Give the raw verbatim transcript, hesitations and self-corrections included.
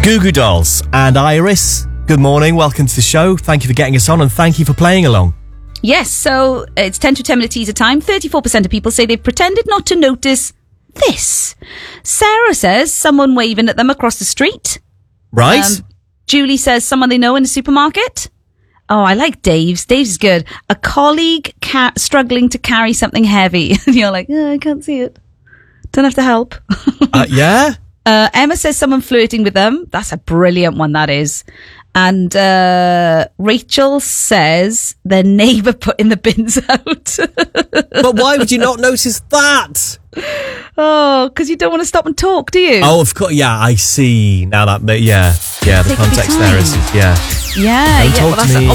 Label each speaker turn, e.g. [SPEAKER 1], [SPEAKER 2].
[SPEAKER 1] Goo Goo Dolls and Iris, good morning, welcome to the show. Thank you for getting us on and thank you for playing along.
[SPEAKER 2] Yes, so it's ten to ten minute teaser time. thirty-four percent of people say they've pretended not to notice this. Sarah says someone waving at them across the street.
[SPEAKER 1] Right.
[SPEAKER 2] Um, Julie says someone they know in a supermarket. Oh, I like Dave's. Dave's is good. A colleague ca- struggling to carry something heavy. And you're like, oh, I can't see it. Don't have to help.
[SPEAKER 1] uh, yeah?
[SPEAKER 2] Uh, Emma says someone flirting with them. That's a brilliant one, that is. And uh, Rachel says their neighbour putting the bins out.
[SPEAKER 1] But why would you not notice that?
[SPEAKER 2] Oh, because you don't want to stop and talk, do you?
[SPEAKER 1] Oh, of course. Yeah, I see. Now that, yeah. Yeah, the
[SPEAKER 2] Take
[SPEAKER 1] context
[SPEAKER 2] your
[SPEAKER 1] there
[SPEAKER 2] time.
[SPEAKER 1] is, yeah.
[SPEAKER 2] Yeah,
[SPEAKER 1] Don't
[SPEAKER 2] yeah.
[SPEAKER 1] talk
[SPEAKER 2] Well,
[SPEAKER 1] to
[SPEAKER 2] that's
[SPEAKER 1] me.